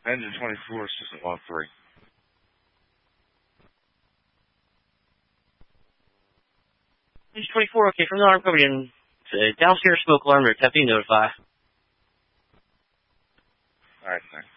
Engine 24, Assistant 1-3. Engine 24, okay, from the alarm code in. Downstairs smoke alarm, attempting to notify. Alright, thanks.